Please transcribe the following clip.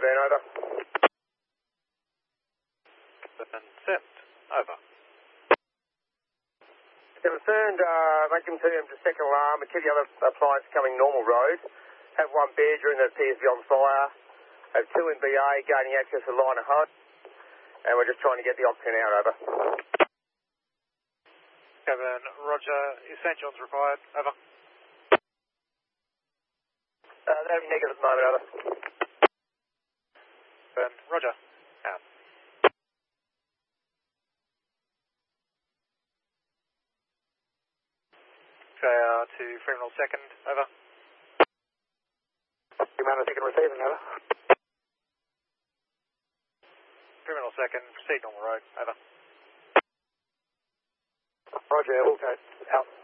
van, over. Sent, over. Confirmed, make confirm to second alarm and keep the other appliance coming normal road. Have one bedroom that appears to be on fire. Have two in BA gaining access to line of HUD. And we're just trying to get the Octane out, over. Kevin, roger. Is St John's required? Over. They're negative at the moment, over. Kevin, roger. Out. JR to Fremantle second, over. Fremantle second receiving, over. Fremantle second, proceed normal road, over. Roger, all go out.